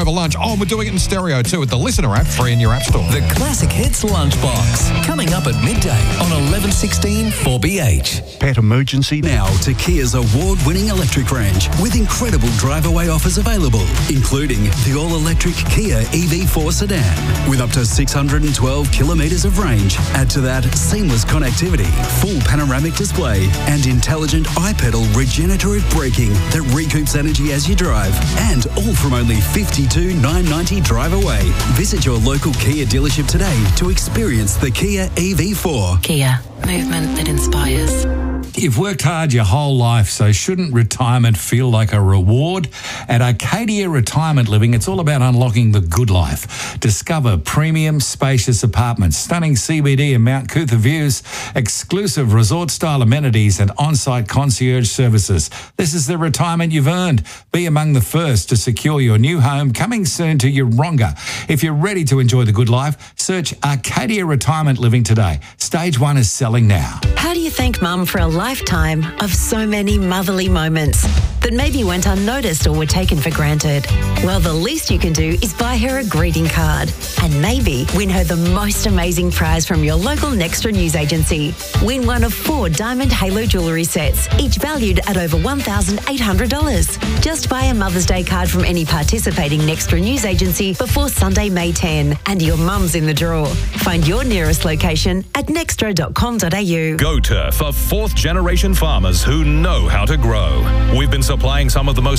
over lunch. Oh, we're doing it in stereo too with the Listener app, free in your app store. The Classic Hits Lunchbox, coming up at midday on 11:16 4BH. Pet emergency. Now to Kia's award-winning electric range with incredible drive-away offers available, including the all-electric Kia EV4 sedan with up to 612 kilometres of range. Add to that seamless connectivity, full panoramic display and intelligent iPedal regenerative braking that recoups energy as you drive, and all from only $52,990 drive away. Visit your local Kia dealership today to experience the Kia EV4. Kia, movement that inspires. You've worked hard your whole life, so shouldn't retirement feel like a reward? At Arcadia Retirement Living, it's all about unlocking the good life. Discover premium, spacious apartments, stunning CBD and Mount Cootha views, exclusive resort-style amenities and on-site concierge services. This is the retirement you've earned. Be among the first to secure your new home, coming soon to Yeronga. If you're ready to enjoy the good life, search Arcadia Retirement Living today. Stage 1 is selling now. How do you thank Mum for a lifetime of so many motherly moments that maybe went unnoticed or were taken for granted? Well, the least you can do is buy her a greeting card and maybe win her the most amazing prize from your local Nextra news agency. Win one of 4 Diamond Halo jewellery sets, each valued at over $1,800. Just buy a Mother's Day card from any participating Nextra news agency before Sunday, May 10, and your mum's in the draw. Find your nearest location at nextra.com.au. GoTurf for 4th generation farmers who know how to grow. We've been supplying some of the most